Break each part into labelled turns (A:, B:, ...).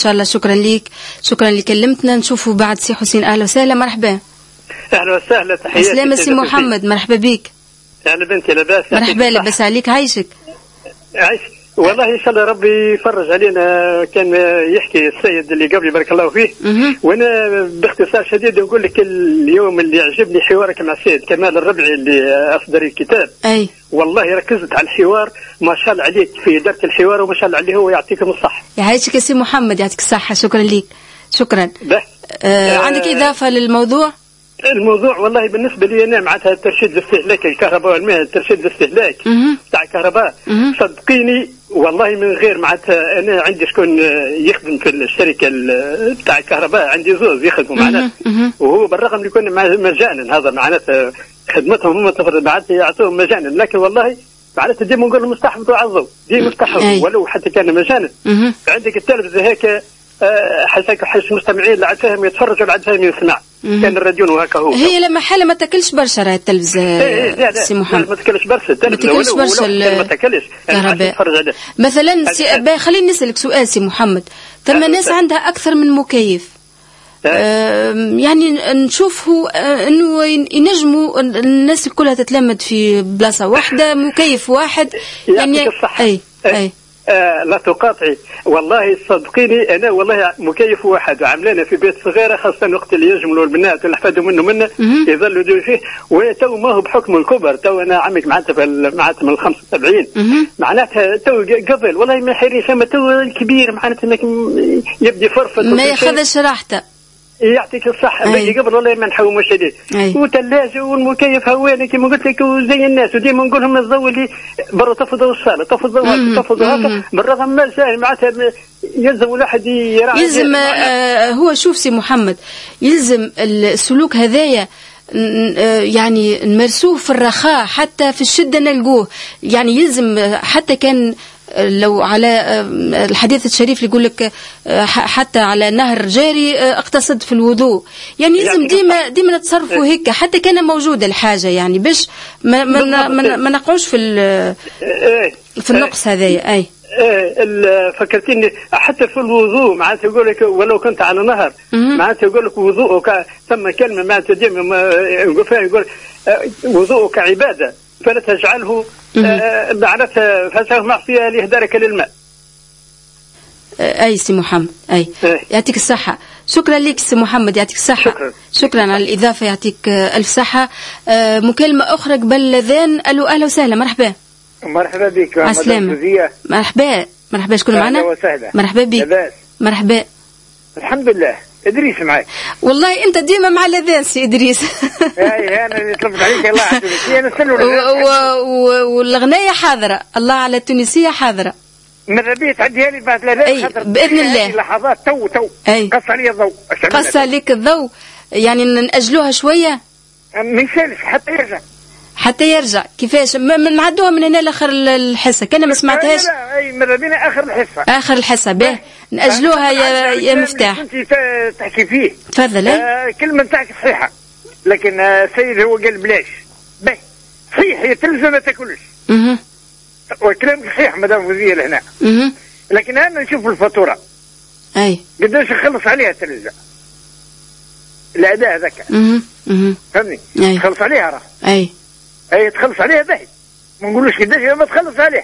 A: شاء الله. شكرا ليك، شكرا اللي كلمتنا. نشوفوا بعد سي حسين. أهلا وسهلا. مرحبا.
B: أهلا وسهلا. تحياتي.
A: سلامة سي محمد. مرحبا بك.
B: أهلا بنتي. لاباس؟
A: مرحبا. لاباس عليك. عايشك.
B: عايش والله. إن شاء الله ربي يفرج علينا. كان يحكي السيد اللي قبلي بارك الله فيه. وأنا باختصار شديد نقول لك اليوم اللي عجبني حوارك مع السيد كمال الربعي اللي أصدر الكتاب.
A: أي
B: والله ركزت على الحوار، ما شاء الله عليك في إدارة الحوار، وما شاء الله عليه. هو يعطيكم الصحة.
A: يعيشك يا سي محمد. يعطيك الصحة. شكرا ليك. شكرا. عندك إضافة للموضوع؟
B: الموضوع والله بالنسبة لي أنا معناتها ترشيد الاستهلاك الكهرباء والماء، ترشيد الاستهلاك تاع الكهرباء. صدقيني والله من غير معناتها أنا عندي شكون يخدم في الشركة تاع الكهرباء، عندي زوز يخدموا معناتها، وهو بالرغم اللي يكون مجانا، هذا معناتها خدمتهم هم معناتها يعطوهم مجانا، لكن والله معناتها ديما نقول لهم استحفظوا على الضوء، ديما استحفظوا ولو حتى كان مجانا. عندك التلفزة هيك حساك حس مستمعين اللي فاهم يتفرج واللي فاهم يسمع. كان الراديو وهكا هو. هي
A: لما حالة ما تاكلش برشا راهي التلفزة. سي محمد
B: ما تاكلش برشا التلفزة،
A: ما تاكلش برشا
B: ما تاكلش
A: كهرباء. مثلا خليني نسألك سؤال سي محمد. ثم ناس عندها أكثر من مكيف، يعني نشوفه انه ينجموا الناس كلها تتلمد في بلاصة واحدة، مكيف واحد يعني. أي
B: لا تقاطعي والله صدقيني. انا والله مكيف واحد وعاملينه في بيت صغيره، خاصه وقت اللي يجملوا البنات اللي حفادوا منه يظلوا يديروا فيه. وتو ما هو بحكم الكبر، تو انا عمك معناتها من 75 معناتها تو قبل والله ما حيريش، اما تو الكبير معناتها يبدي فرفط
A: ما ياخذش راحته.
B: يعطيك الصحة. باقي قبل والله ما نحاول شديد. وثلاجة والمكيف هواني كما قلت لك وزي الناس، وديما نقول لهم الضوء اللي برا تفضوا الصالة تفضوا هكا، بالرغم ما جاي معناتها يلزم الواحد يراعي.
A: يلزم هو شوف سي محمد، يلزم السلوك هذايا يعني نمارسوه في الرخاء، حتى في الشدة نلقوه. يعني يلزم حتى كان لو على الحديث الشريف اللي يقول لك حتى على نهر جاري اقتصد في الوضوء، يعني لازم ديما نتصرفوا هيك حتى كان موجودة الحاجة، يعني باش ما نقعوش في النقص هذايا.
B: فكرتيني حتى في الوضوء معناتها يقول لك ولو كنت على نهر معناتها يقول لك وضوءك، ثم كلمة معناتها ديما يقول وضوءك عبادة فلا تجعله معناتها فسه معصية لإهدارك للماء.
A: أي سي محمد. يعطيك الصحة. شكرا لك سي محمد. يعطيك الصحة. شكرا على الإضافة. يعطيك ألف صحة. مكالمة أخرى قبل الأذان. ألو أهلا وسهلا. مرحبا.
C: مرحبا بك.
A: مرحبا. شكون معنا؟ مرحبا بك. مرحبا.
C: الحمد لله. إدريس معك.
A: والله أنت ديما مع الأذان سي إدريس.
C: أنا اللي طلبت عليك. الله على التونسية نستنوا
A: والغناية حاضرة. الله على التونسية حاضرة.
C: ماذا بيه تعديها لي بعد الأذان
A: بإذن الله.
C: لحظات تو قص علي الضوء.
A: قص عليك الضوء يعني نأجلوها شوية.
C: ما يسالش
A: حتى يرجع. كيفاش نعدوها من هنا لاخر الحصه؟ كان ما سمعتهاش.
C: لا ماذا بينا اخر الحصه
A: به ناجلوها يا مفتاح.
C: انت تحكي فيه.
A: تفضل.
C: كلمه نتاعك صحيحه، لكن السيد هو قال بلاش. به صحيح هي تلزم ما تاكلش. وكلامك صحيح مدام وزير هنا. لكن انا نشوف الفاتوره. قداش نخلص عليها التلفزه الاداء هذاك. فهمني؟ تخلص عليها راه. تخلص عليها باهي، ما نقولوش قداش ما تخلص عليها.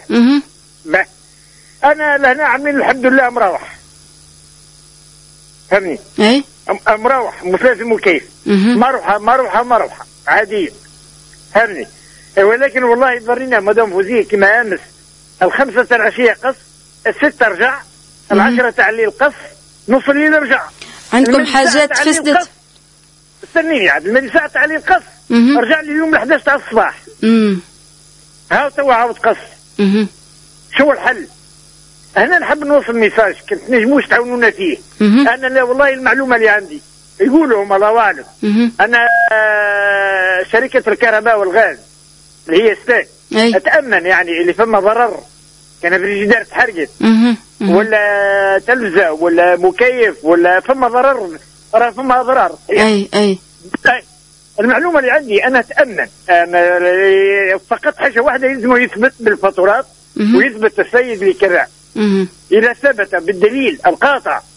C: انا لهنا عاملين الحمد لله مراوح. فهمني؟ مراوح مش لازم مكيف. مروحه عاديه. فهمني؟ ولكن والله ضرينا مدام فوزيه كما امس 5 تاع العشيه قص، 6 رجع، 10 تاع الليل قص، نص الليل رجع.
A: عندكم حاجات فسدت؟
C: استنيني عاد المدي ساعة تاع الليل قص، رجع لي اليوم 11 تاع الصباح. هاو توا عاود قص. شو الحل؟ هنا نحب نوصل ميساج كنت نجموش تعاونونا فيه. انا لا والله المعلومه اللي عندي يقولوا هم الله اعلم. انا شركه الكهرباء والغاز اللي هي ستاك اتامن يعني اللي فما ضرر كان فريجيدار تحرقت ولا تلفزه ولا مكيف ولا فما ضرر، راه فما ضرر. المعلومه اللي عندي انا اتامن. انا فقط حاجه واحده يلزمه يثبت بالفاتورات ويثبت السيد اللي كذا. إذا ثبت بالدليل القاطع